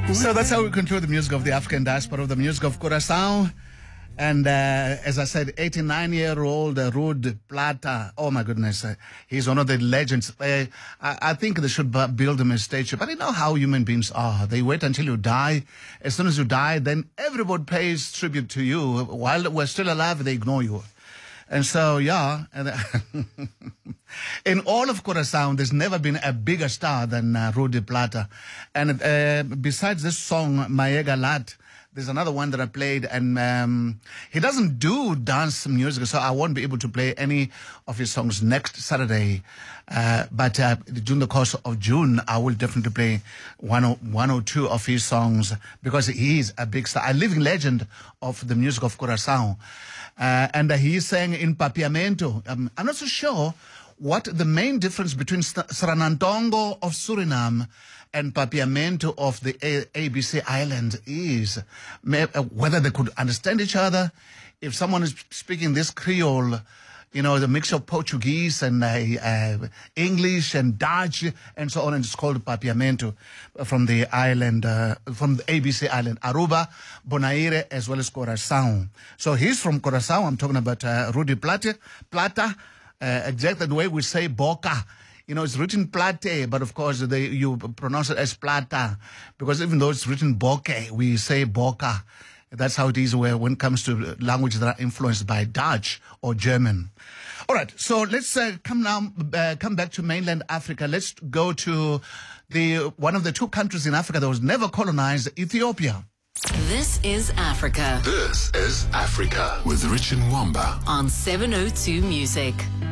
So that's how we conclude the music of the African diaspora, the music of Curaçao. And as I said, 89-year-old Rudi Plata. Oh, my goodness. He's one of the legends. I think they should build him a statue. But you know how human beings are. They wait until you die. As soon as you die, then everybody pays tribute to you. While we're still alive, they ignore you. And so, yeah, in all of Curaçao, there's never been a bigger star than Rudi Plata. And besides this song, Maega Lat, there's another one that I played, and he doesn't do dance music, so I won't be able to play any of his songs next Saturday. But during the course of June, I will definitely play one or two of his songs because he is a big star, a living legend of the music of Curaçao. And he sang in Papiamento. I'm not so sure what the main difference between Sranantongo of Suriname and Papiamento of the ABC Island is. Whether they could understand each other. If someone is speaking this Creole, you know, the mix of Portuguese and English and Dutch and so on, and it's called Papiamento from the island, from the ABC Island, Aruba, Bonaire, as well as Curaçao. So he's from Curaçao. I'm talking about Rudi Plata, exactly the way we say Boca. You know, it's written Plate, but of course you pronounce it as Plata, because even though it's written Boke, we say Boca. That's how it is when it comes to languages that are influenced by Dutch or German. All right, so let's come back to mainland Africa. Let's go to one of the two countries in Africa that was never colonized, Ethiopia. This is Africa. This is Africa with Richard Mwamba on 702 Music.